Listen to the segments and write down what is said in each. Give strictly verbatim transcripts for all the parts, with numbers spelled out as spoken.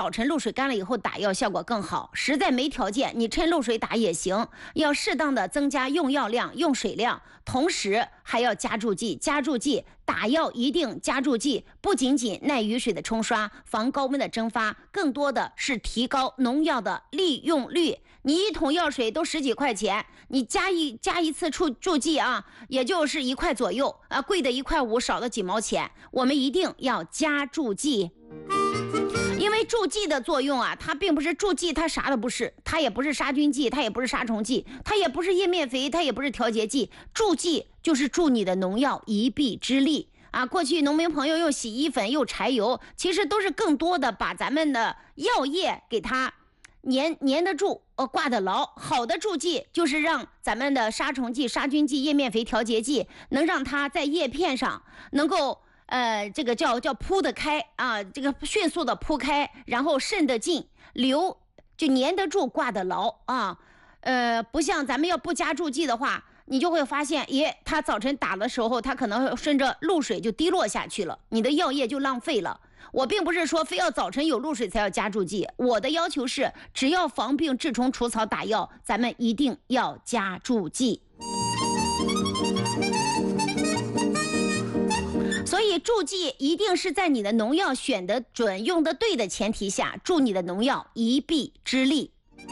早晨露水干了以后打药效果更好。实在没条件，你趁露水打也行，要适当的增加用药量、用水量，同时还要加注剂。加注剂打药一定加注剂，不仅仅耐雨水的冲刷、防高温的蒸发，更多的是提高农药的利用率。你一桶药水都十几块钱，你加一加一次注注剂啊，也就是一块左右啊，贵的一块五，少的几毛钱。我们一定要加注剂。因为助剂的作用啊，它并不是助剂，它啥都不是，它也不是杀菌剂，它也不是杀虫剂，它也不是叶面肥，它也不是调节剂。助剂就是助你的农药一臂之力啊！过去农民朋友用洗衣粉、用柴油，其实都是更多的把咱们的药液给它粘粘得住，呃，挂得牢。好的助剂就是让咱们的杀虫剂、杀菌剂、叶面肥调节剂能让它在叶片上能够。呃，这个叫叫铺得开啊，这个迅速的铺开，然后渗得进，流就粘得住，挂得牢啊。呃，不像咱们要不加注剂的话，你就会发现，耶，它早晨打的时候，它可能顺着露水就滴落下去了，你的药液就浪费了。我并不是说非要早晨有露水才要加注剂，我的要求是，只要防病治虫除草打药，咱们一定要加注剂。所以助剂一定是在你的农药选得准、用得对的前提下，助你的农药一臂之力。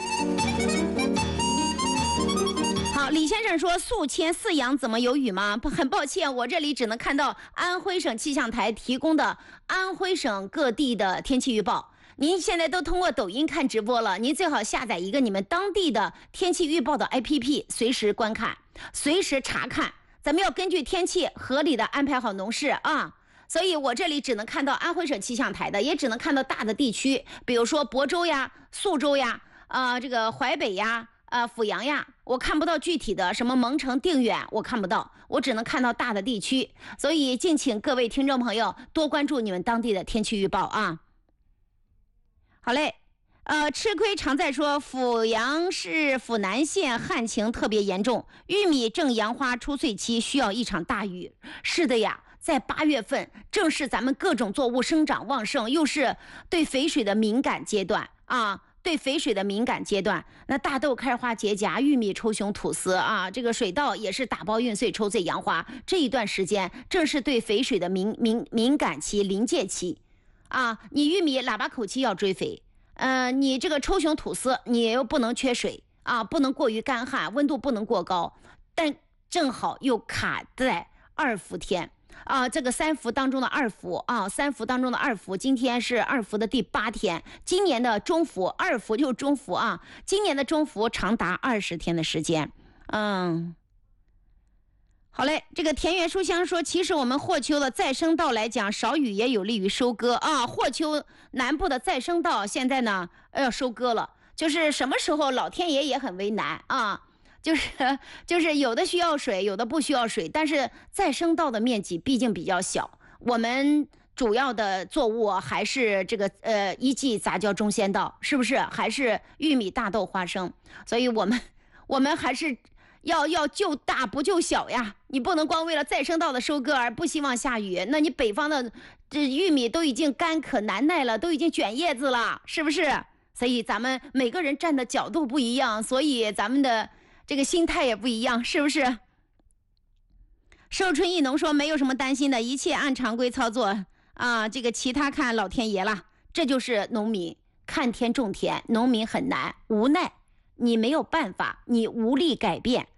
好，李先生说宿迁四阳怎么有雨吗？很抱歉，我这里只能看到安徽省气象台提供的安徽省各地的天气预报。您现在都通过抖音看直播了，您最好下载一个你们当地的天气预报的 A P P， 随时观看，随时查看。咱们要根据天气合理的安排好农事啊，所以我这里只能看到安徽省气象台的，也只能看到大的地区，比如说亳州呀、宿州呀、啊、呃、这个淮北呀、啊、呃、阜阳呀，我看不到具体的什么蒙城、定远，我看不到，我只能看到大的地区，所以敬请各位听众朋友多关注你们当地的天气预报啊。好嘞。呃，吃亏常在说，阜阳市阜南县旱情特别严重，玉米正扬花出穗期，需要一场大雨。是的呀，在八月份，正是咱们各种作物生长旺盛，又是对肥水的敏感阶段啊，对肥水的敏感阶段。那大豆开花结荚，玉米抽雄吐丝啊，这个水稻也是打苞运穗、抽穗扬花。这一段时间，正是对肥水的敏敏敏感期、临界期啊。你玉米喇叭口期要追肥。呃，你这个抽雄吐丝，你又不能缺水啊，不能过于干旱，温度不能过高，但正好又卡在二伏天啊，这个三伏当中的二伏啊，三伏当中的二伏，今天是二伏的第八天，今年的中伏，二伏就是中伏啊，今年的中伏长达二十天的时间，嗯。好嘞，这个田园书香说，其实我们霍秋的再生稻来讲，少雨也有利于收割啊。霍秋南部的再生稻现在呢要收割了，就是什么时候老天爷也很为难啊，就是就是有的需要水，有的不需要水，但是再生稻的面积毕竟比较小，我们主要的作物还是这个呃一季杂交中先稻，是不是？还是玉米、大豆、花生，所以我们我们还是。要要救大不救小呀，你不能光为了再生稻的收割而不希望下雨，那你北方的这玉米都已经干渴难耐了，都已经卷叶子了，是不是？所以咱们每个人站的角度不一样，所以咱们的这个心态也不一样，是不是？寿春一农说没有什么担心的，一切按常规操作啊，这个其他看老天爷了，这就是农民看天种田，农民很难，无奈你没有办法，你无力改变。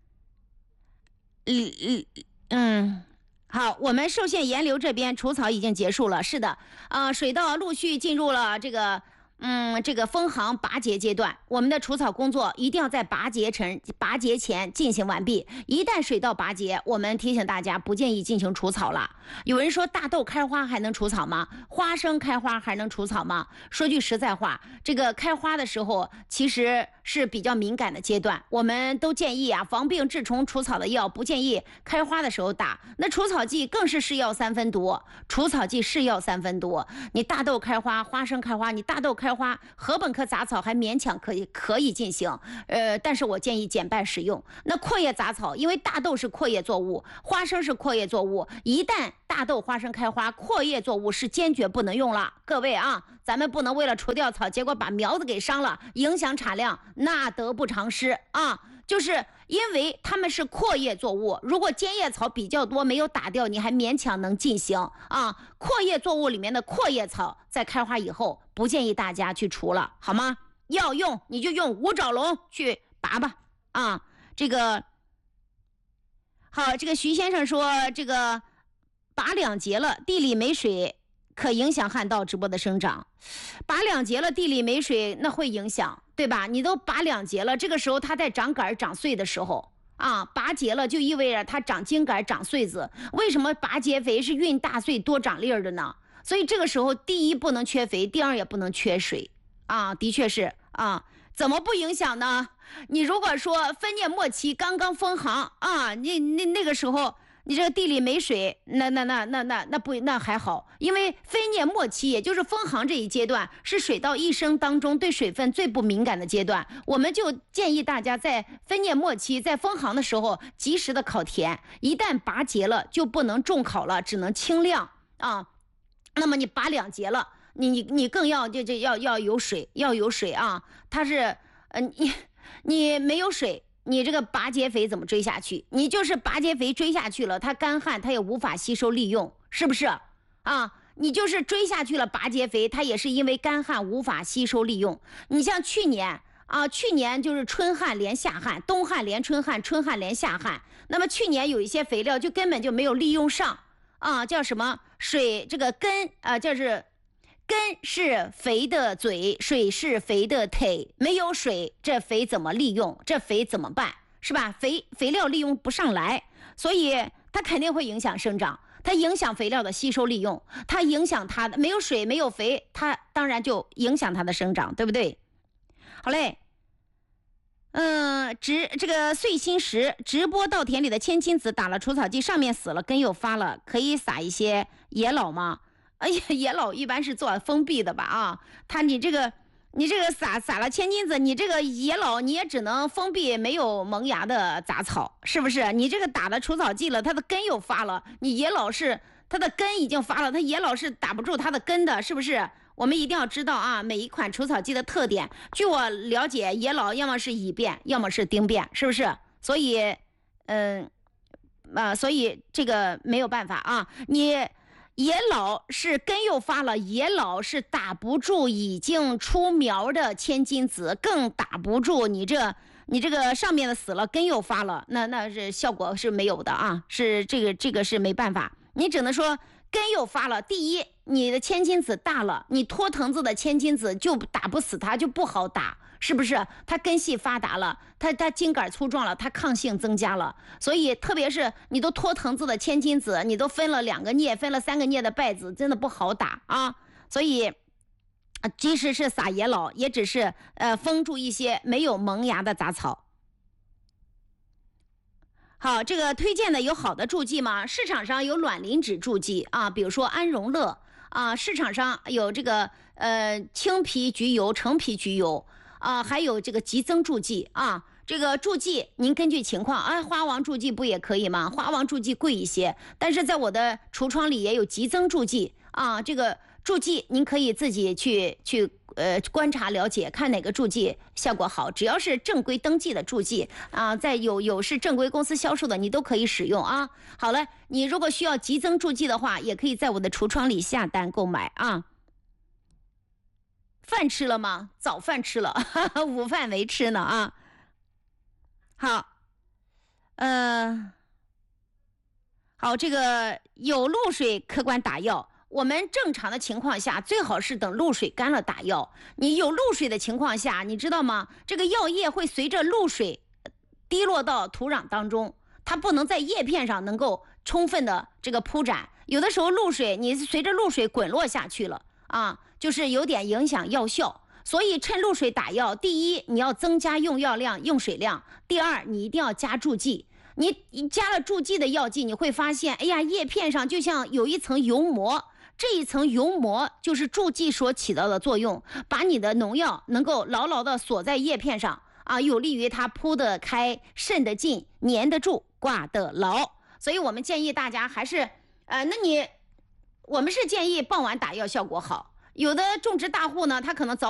嗯嗯嗯，好，我们寿县盐流这边除草已经结束了，是的，啊、呃，水稻陆续进入了这个嗯这个封行拔节阶段，我们的除草工作一定要在拔节前拔节前进行完毕。一旦水稻拔节，我们提醒大家不建议进行除草了。有人说大豆开花还能除草吗？花生开花还能除草吗？说句实在话，这个开花的时候其实是比较敏感的阶段，我们都建议啊，防病治虫除草的药不建议开花的时候打。那除草剂更是是药三分毒，除草剂是药三分毒。你大豆开花、花生开花，你大豆开开花，禾本科杂草还勉强可以可以进行，呃，但是我建议减半使用。那阔叶杂草，因为大豆是阔叶作物，花生是阔叶作物，一旦大豆花生开花，阔叶作物是坚决不能用了。各位啊，咱们不能为了除掉草，结果把苗子给伤了，影响产量，那得不偿失啊。就是因为它们是阔叶作物，如果尖叶草比较多没有打掉，你还勉强能进行啊。阔叶作物里面的阔叶草在开花以后，不建议大家去除了，好吗？要用你就用五爪龙去拔吧啊。这个好，这个徐先生说，这个拔两节了，地里没水，可影响旱稻直播的生长。拔两节了，地里没水，那会影响，对吧？你都拔两节了，这个时候它在长杆长穗的时候啊，拔节了就意味着它长茎杆长穗子。为什么拔节肥是运大穗多长粒儿的呢？所以这个时候第一不能缺肥，第二也不能缺水啊，的确是啊。怎么不影响呢？你如果说分蘖末期刚刚封行啊，你那那个时候你这个地里没水，那那那那那那不那还好，因为分蘖末期也就是封行这一阶段是水稻一生当中对水分最不敏感的阶段，我们就建议大家在分蘖末期在封行的时候及时的烤田，一旦拔节了就不能重烤了，只能轻量啊。那么你拔两节了，你你你更要就就要要有水，要有水啊！它是呃你你没有水，你这个拔节肥怎么追下去？你就是拔节肥追下去了，它干旱它也无法吸收利用，是不是啊？你就是追下去了拔节肥，它也是因为干旱无法吸收利用。你像去年啊，去年就是春旱连夏旱，冬旱连春旱，春旱连夏旱。那么去年有一些肥料就根本就没有利用上啊，叫什么水这个根啊，就是根是肥的嘴，水是肥的腿，没有水这肥怎么利用？这肥怎么办？是吧？肥肥料利用不上来，所以它肯定会影响生长，它影响肥料的吸收利用，它影响它的没有水没有肥，它当然就影响它的生长，对不对？好嘞。嗯，直这个碎心石直播稻田里的千金子打了除草剂，上面死了，根又发了，可以撒一些野老吗？哎呀，野老一般是做封闭的吧啊，它你这个你这个撒撒了千金子，你这个野老你也只能封闭没有萌芽的杂草，是不是？你这个打了除草剂了，它的根又发了，你野老是它的根已经发了，它野老是打不住它的根的，是不是？我们一定要知道啊，每一款除草剂的特点。据我了解，野老要么是乙变，要么是丁变，是不是？所以，嗯、呃，啊，所以这个没有办法啊。你野老是根又发了，野老是打不住已经出苗的千金子，更打不住你这你这个上面的死了，根又发了，那那是效果是没有的啊，是这个这个是没办法，你只能说根又发了。第一，你的千金子大了，你脱藤子的千金子就打不死它，就不好打，是不是？它根系发达了，它它茎杆粗壮了，它抗性增加了，所以特别是你都脱藤子的千金子，你都分了两个镊，分了三个镊的稗子，真的不好打啊。所以，即使是撒野老，也只是呃封住一些没有萌芽的杂草。好，这个推荐的有好的助剂吗？市场上有卵磷脂助剂啊，比如说安荣乐啊，市场上有这个呃青皮菊油、橙皮菊油啊，还有这个激增助剂啊。这个助剂您根据情况啊，花王助剂不也可以吗？花王助剂贵一些，但是在我的橱窗里也有激增助剂啊，这个助剂您可以自己去去呃观察了解，看哪个助剂效果好，只要是正规登记的助剂啊，在有有是正规公司销售的，你都可以使用啊。好了，你如果需要激增助剂的话，也可以在我的橱窗里下单购买啊。饭吃了吗？早饭吃了，哈哈，午饭没吃呢啊。好，呃，好，这个有露水客观打药。我们正常的情况下，最好是等露水干了打药。你有露水的情况下，你知道吗？这个药液会随着露水滴落到土壤当中，它不能在叶片上能够充分的这个铺展。有的时候露水你随着露水滚落下去了啊，就是有点影响药效。所以趁露水打药，第一你要增加用药量、用水量；第二你一定要加助剂。你加了助剂的药剂，你会发现，哎呀，叶片上就像有一层油膜。 这一层油膜就是助剂所起到的作用，把你的农药能够牢牢的锁在叶片上啊，有利于它铺得开、渗得进、粘得住、挂得牢。所以我们建议大家还是，呃，那你我们是建议傍晚打药效果好。有的种植大户呢，他可能早